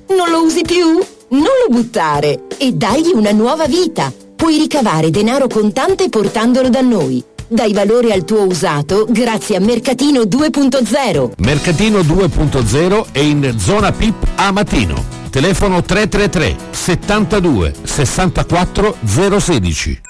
Non lo usi più? Non lo buttare e dagli una nuova vita. Puoi ricavare denaro contante portandolo da noi. Dai valore al tuo usato grazie a Mercatino 2.0. Mercatino 2.0 è in zona PIP a Matino. Telefono 333 72 64 016.